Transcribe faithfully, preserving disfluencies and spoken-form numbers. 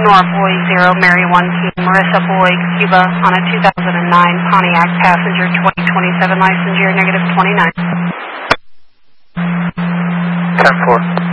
Nora Boy zero, Mary one Team, Marissa Boy, Cuba, on a two thousand nine Pontiac Passenger twenty twenty-seven license year, negative twenty-nine. ten four.